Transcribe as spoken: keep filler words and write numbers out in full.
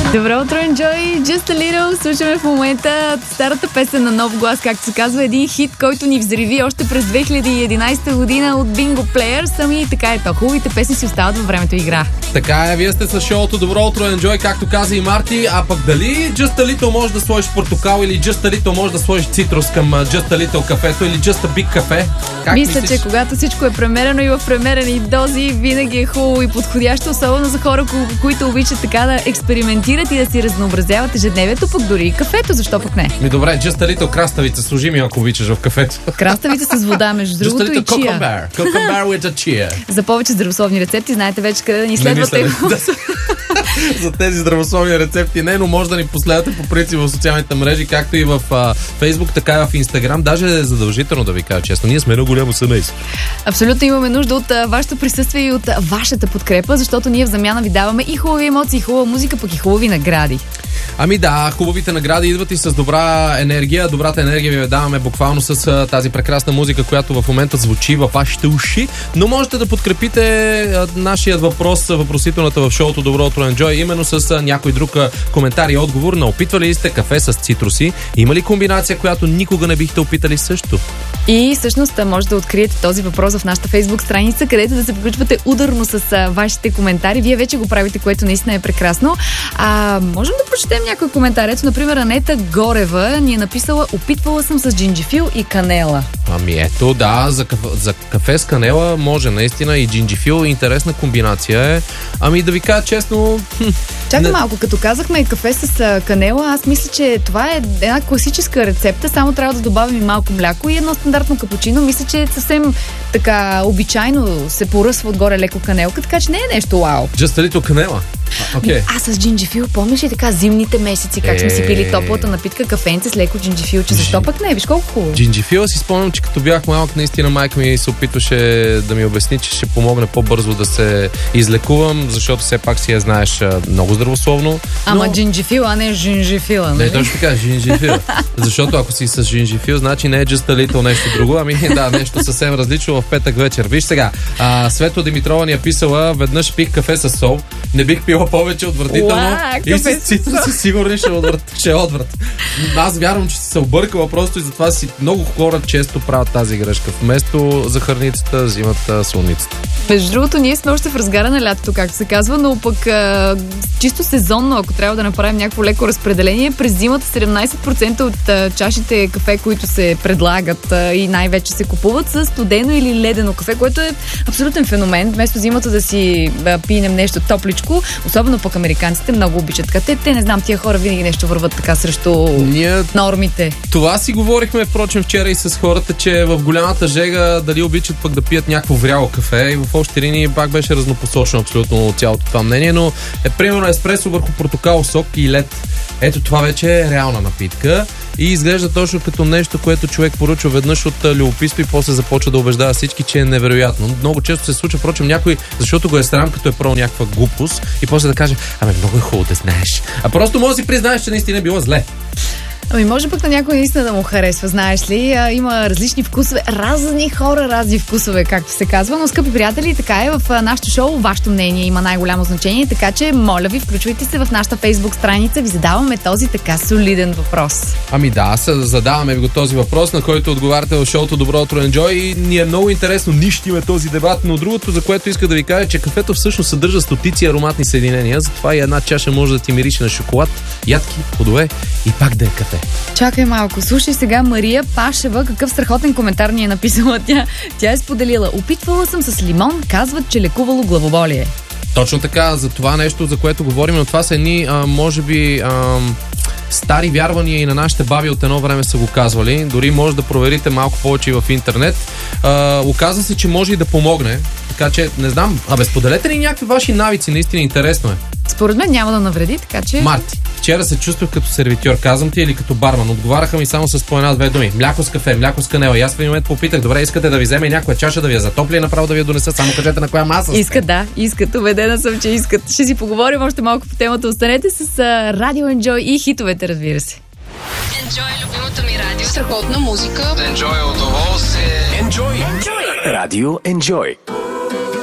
Добро утро, Enjoy! Just a little. Слушаме в момента старата песен на нов глас, както се казва, един хит, който ни взриви още през две хиляди и единадесета година от Bingo Players. Ами така е то. Хубавите песни си остават във времето игра. Така е, вие сте с шоуто Добро утро, Enjoy, както каза и Марти. А пък дали Just a little може да сложиш портокал или Just a little може да сложиш цитрус към Just a little кафето или Just a big кафе? Как Мисля, мислиш? че когато всичко е премерено и в премерени дози, винаги е хубаво и подходящо, особено за хора, които обичат така да експериментират и да си разнообразяват ежедневието, пък дори и кафето, защо пък не? Ми добре, Just a little краставица, сложи ми, ако обичаш в кафето. Краставица с вода, между другото, и чия. Cucumber. Cucumber with a chia. За повече здравословни рецепти, знаете вече къде да ни следвате. За тези здравословни рецепти не, но може да ни последвате по принцип в социалните мрежи, както и в а, Facebook, така и в Instagram. Даже е задължително да ви кажа честно. Ние сме едно голямо семейство. Абсолютно имаме нужда от а, вашето присъствие и от а, вашата подкрепа, защото ние в замяна ви даваме и хубави емоции, и хубава музика, пък и хубави награди. Ами да, хубавите награди идват и с добра енергия. Добрата енергия ви даваме буквално с а, тази прекрасна музика, която в момента звучи във вашите уши. Но можете да подкрепите а, нашия въпрос, въпросителната в шоуто Добро утро, Enjoy, именно с а, някой друг а, коментар и отговор на опитвали ли сте кафе с цитруси? Има ли комбинация, която никога не бихте опитали също? И всъщност може да откриете този въпрос в нашата Facebook страница, където да се включвате ударно с а, вашите коментари. Вие вече го правите, което наистина е прекрасно. А можем да прочетем някой коментар. Ето, например, Анета Горева ни е написала: опитвала съм с джинджифил и канела. Ами ето, да, за кафе, за кафе с канела може наистина и джинджифил. Интересна комбинация е. Ами да ви кажа честно... Чакай не... малко, като казахме кафе с а, канела, аз мисля, че това е една класическа рецепта, само трябва да добавим и малко мляко и едно стандартно капучино. Мисля, че съвсем така обичайно се поръсва отгоре леко канелка, така че не е нещо вау. Just a little канела. Okay. А с джинджифил, помниш ли така зимните месеци, как е... сме си пили топлата напитка, кафенце с леко джинджифилче? Защо пък не? Виж колко хубаво. Джинджифила си спомням, че като бях малък, наистина майка ми се опитваше да ми обясни, че ще помогне по-бързо да се излекувам, защото все пак си я знаеш много здравословно. Ама но... джинджифил, а не жинжифила, нали? Не, точно така, жинжифил. Защото ако си с жинжифил, значи не е just a little нещо друго, ами да, нещо съвсем различно в петък вечер. Виж сега, а, Свето Димитрова ни е писала: веднъж пих кафе с сол, не бих пила повече, отвратително. Уа, и с цитруси си сигурни ще отврат. Ще отврат. Аз вярвам, че си се объркала просто и затова си много хора често правят тази грешка. Вместо захарницата взимат солницата. Между другото, ние сме още в разгара на лятото, както се казва, но пък а, чисто сезонно, ако трябва да направим някакво леко разпределение, през зимата седемнадесет процента от а, чашите кафе, които се предлагат а, и най-вече се купуват, са студено или ледено кафе, което е абсолютен феномен. Вместо зимата да си а, пинем нещо топличко, особено пък американците много обичат така. Те, те не знам, тия хора винаги нещо върват така срещу Ние... нормите. Това си говорихме, впрочем, вчера и с хората, че в голямата жега дали обичат пък да пият някакво вряло кафе, и в общи линии пак беше разнопосочно абсолютно цялото това мнение, но е примерно еспресо върху портокал, сок и лед. Ето това вече е реална напитка и изглежда точно като нещо, което човек поръчва веднъж от любопитство и после започва да убеждава всички, че е невероятно. Много често се случва, впрочем, някой, защото го е срам, като е правил някаква глупост и после да каже: ами много е хубаво да знаеш. А просто може да си признаеш, че наистина е било зле. Ами може пък на някой наистина да му харесва, знаеш ли. А, има различни вкусове, разни хора, разни вкусове, както се казва. Но, скъпи приятели, така е, в а, нашото шоу вашето мнение има най-голямо значение, така че моля ви, включвайте се в нашата Facebook страница, ви задаваме този така солиден въпрос. Ами да, задаваме ви го този въпрос, на който отговаряте в шоуто Добро утро, Enjoy, и ни е много интересно, нищиме този дебат, но другото, за което иска да ви кажа, че кафето всъщност съдържа стотици ароматни съединения, затова и една чаша може да ти мирише на шоколад, ядки, плодове и пак да е кафе. Чакай малко, слушай сега Мария Пашева, какъв страхотен коментар ни е написала тя. Тя е споделила: опитвала съм с лимон, казват, че лекувало главоболие. Точно така, за това нещо, за което говорим, но това са едни, а, може би, а, стари вярвания и на нашите баби от едно време са го казвали. Дори може да проверите малко повече в интернет. А, оказва се, че може и да помогне. Така че, не знам, абе, споделете ли някакви ваши навици, наистина интересно е. Според мен няма да навреди, така че... Марти, вчера се чувствах като сервитьор, казвам ти, или като барман. Отговаряха ми само с по една-две думи. Мляко с кафе, мляко с канела. И аз в един момент попитах: добре, искате да ви вземе някоя чаша, да ви я затопля и направо да ви я донеса? Само кажете на коя маса сте. Искат, да, искат. Убедена съм, че искат. Ще си поговорим още малко по темата. Останете с uh, Радио Enjoy и хитовете, разбира се. Enjoy, любимото ми радио. Страхотна музика. Enjoy удоволствие. Enjoy. Enjoy. Радио Enjoy.